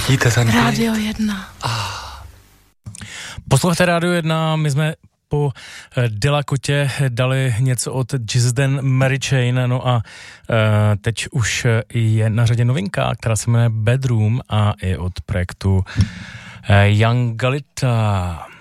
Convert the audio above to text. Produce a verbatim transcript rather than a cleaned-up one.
Vidíte ten klid? Radio jedna. Ah. Poslouchejte Radio jedna, my jsme po Delakotě dali něco od Gisden Mary Chain, no a uh, teď už je na řadě novinka, která se jmenuje Bedroom a je od projektu uh, Young Galita.